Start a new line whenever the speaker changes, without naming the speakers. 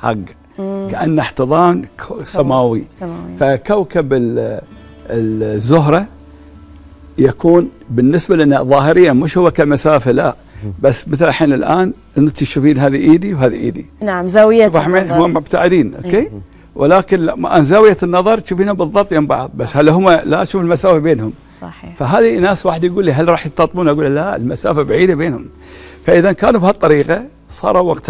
حق كأن احتضان سماوي. فكوكب الزهرة يكون بالنسبة لنا ظاهريا مش هو كمسافة، لا، بس مثل الحين الآن أنت تشوفين هذه إيدي وهذه إيدي،
نعم، زاوية النظر
هم مبتعدين، أوكي، ولكن عن زاوية النظر تشوفينها بالضبط يم بعض، بس هل هم لا تشوف المسافة بينهم؟
صحيح.
فهذه ناس واحد يقول لي هل راح يتطبقون؟ أقول لا، المسافة بعيدة بينهم. فإذا كانوا بهالطريقة صاروا وقتها